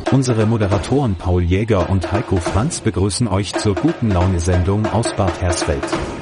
Unsere Moderatoren Paul Jäger und Heiko Franz begrüßen euch zur guten Laune-Sendung aus Bad Hersfeld.